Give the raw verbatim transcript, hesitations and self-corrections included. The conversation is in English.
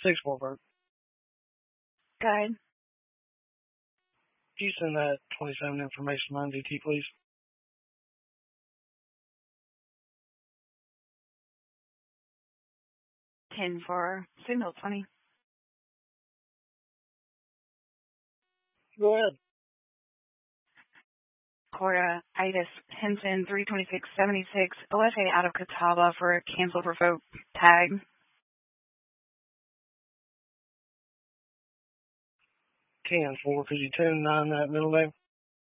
Six four bird. Guide. Can you send that twenty-seven information on D T, please? ten for signal twenty. Go ahead. Cora Itis Henson three twenty-six seventy-six O F A out of Catawba for a canceled revoke tag. ten four, could you tune nine that middle name?